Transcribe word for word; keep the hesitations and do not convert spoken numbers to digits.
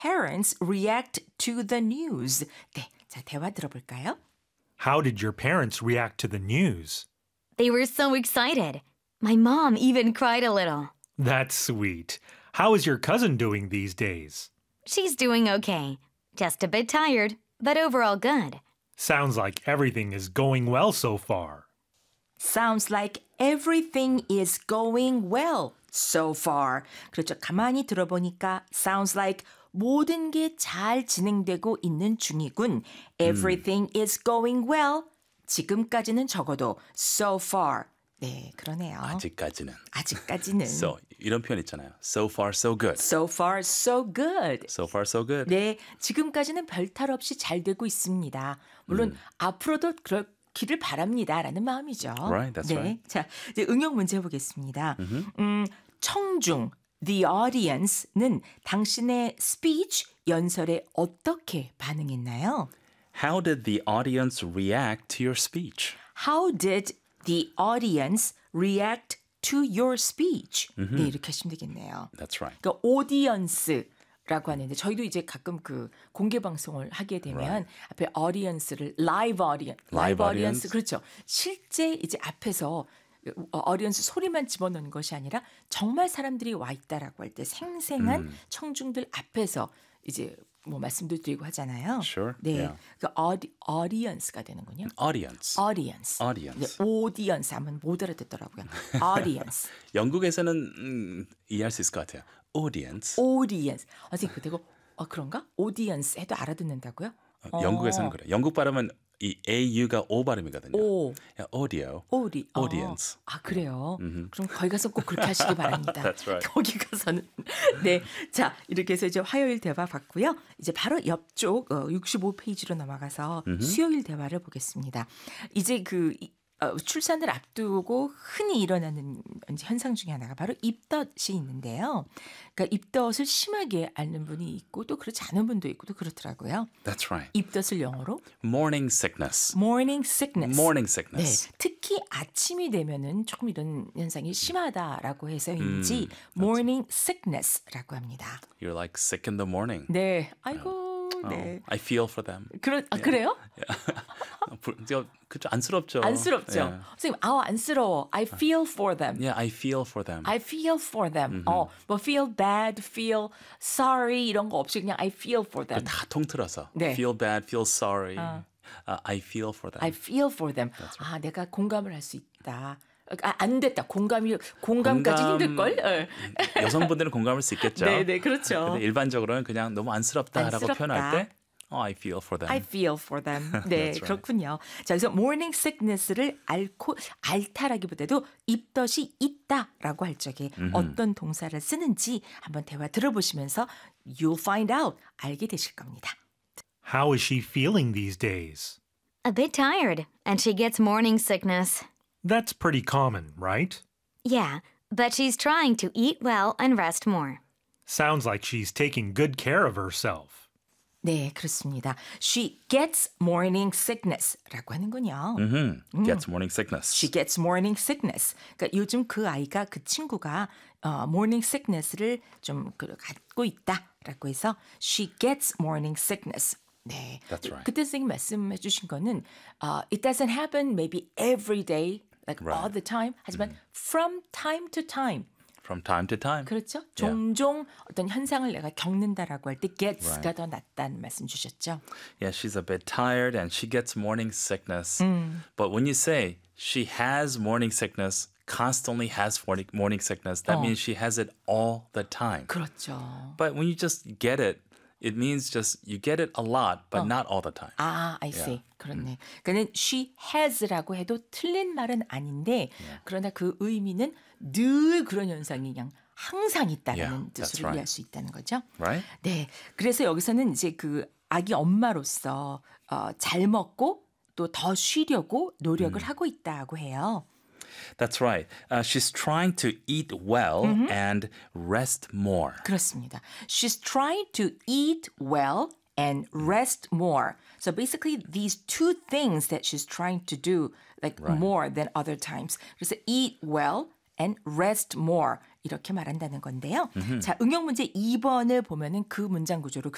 parents react to the news? 네, 자, 대화 들어볼까요? How did your parents react to the news? They were so excited. My mom even cried a little. That's sweet. How is your cousin doing these days? She's doing okay. Just a bit tired, but overall good. Sounds like everything is going well so far. Sounds like everything is going well so far. 그렇죠. 가만히 들어보니까 sounds like 모든 게 잘 진행되고 있는 중이군. Everything 음. is going well. 지금까지는 적어도 so far. 네, 그러네요. 아직까지는. 아직까지는. So, 이런 표현 있잖아요. So far, so good. So far, so good. So far, so good. 네, 지금까지는 별탈 없이 잘 되고 있습니다. 물론 음. 앞으로도 그렇기를 바랍니다라는 마음이죠. Right, that's 네, right. 자, 이제 응용 문제 해보겠습니다. Mm-hmm. 음, 청중, the audience는 당신의 speech 연설에 어떻게 반응했나요? How did the audience react to your speech? How did the audience react to your speech? Mm-hmm. 네, 이렇게 하시면 되겠네요. That's right. 그러니까 audience라고 하는데 저희도 이제 가끔 그 공개 방송을 하게 되면 Right. 앞에 audience를 live audience, Live live audience, audience. 그렇죠. 실제 이제 앞에서 audience 소리만 집어넣는 것이 아니라 정말 사람들이 와 있다라고 할 때 생생한 음. 청중들 앞에서 이제 뭐 말씀도 드리고 하잖아요. Sure. 네, Yeah. 그 audi, audience가 되는군요. Audience. audience. Audience. 네, audience 하면 못 알아듣더라고요. audience. 영국에서는 음, 이해할 수 있을 것 같아요. Audience. audience. 아, 선생님, 그리고 어, 그런가? audience 해도 알아듣는다고요? 어, 영국에서는 그래. 영국 발음은 이 에이유가 O 발음이거든요. 오. 야, audio. audio. Audience. 아, 그래요? 음흠. 그럼 거기 가서 꼭 그렇게 하시기 바랍니다. That's right. 거기 가서는. 네. 자, 이렇게 해서 이제 화요일 대화 봤고요. 이제 바로 옆쪽 어, 육십오 페이지로 넘어가서 음흠. 수요일 대화를 보겠습니다. 이제 그 이, 어, 출산을 앞두고 흔히 일어나는 이제 현상 중에 하나가 바로 입덧이 있는데요. 그러니까 입덧을 심하게 앓는 분이 있고 또 그렇지 않은 분도 있고 또 그렇더라고요. That's right. 입덧을 영어로 Morning sickness. morning sickness. Morning 네, sickness. 특히 아침이 되면은 조금 이런 현상이 심하다라고 해서인지 음, morning sickness라고 합니다. You're like sick in the morning. 네, 아이고, Oh, 네. I feel for them. 그러, 아, 그래요? 그죠 안쓰럽죠. 안쓰럽죠. Yeah. 선생님, 아우 안쓰러워. I feel for them. Yeah, I feel for them. I feel for them. 어, 뭐 feel bad, feel sorry 이런 거 없이 그냥 I feel for them. 다 통틀어서. 네. Feel bad, feel sorry. 어. Uh, I feel for them. I feel for them. 아, 내가 공감을 할 수 있다. 아, 안 됐다. 공감이 공감까지 공감- 힘들 걸. 네. 여성분들은 공감할 수 있겠죠. 네, 네, 그렇죠. 근데 일반적으로는 그냥 너무 안쓰럽다라고 안쓰럽다. 표현할 때 oh, I feel for them. I feel for them. 네, That's right. 그렇군요. 자, 그래서 morning sickness를 앓고 앓다라기보다도 입덧이 있다라고 할 적에 어떤 동사를 쓰는지 한번 대화 들어보시면서 you'll find out 알게 되실 겁니다. How is she feeling these days? A bit tired, and she gets morning sickness. That's pretty common, right? Yeah, but she's trying to eat well and rest more. Sounds like she's taking good care of herself. 네, 그렇습니다. She gets morning sickness라고 하는군요. Mm-hmm. Gets morning sickness. She gets morning sickness. 그러니까 요즘 그 아이가 그 친구가 어, morning sickness를 좀 그, 갖고 있다라고 해서 she gets morning sickness. 네. That's right. 그때 선생님 말씀해 주신 거는 uh, it doesn't happen maybe every day, like Right. all the time. 하지만 from time to time. From time to time. 그렇죠? 종종 어떤 현상을 내가 겪는다라고 할 때 gets가 Right. 더 낫다는 말씀 주셨죠. Yeah, she's a bit tired and she gets morning sickness. But when you say she has morning sickness, constantly has morning morning sickness, that 어. means she has it all the time. 그렇죠. But when you just get it, it means just you get it a lot, but not all the time. 아, I see. 그렇네. 그러니까 she has라고 해도 틀린 말은 아닌데 그러나 그 의미는 늘 그런 현상이 그냥 항상 있다는 Yeah, that's 뜻으로 right. 이해할 수 있다는 거죠. Right? 네. 그래서 여기서는 이제 그 아기 엄마로서 어, 잘 먹고 또 더 쉬려고 노력을 하고 있다고 해요. That's right. Uh, she's trying to eat well and rest more. 그렇습니다. She's trying to eat well and rest more. So basically these two things that she's trying to do like more than other times. 그래서 eat well and rest more 이렇게 말한다는 건데요. 자, 응용 문제 이 번을 보면은 그 문장 구조로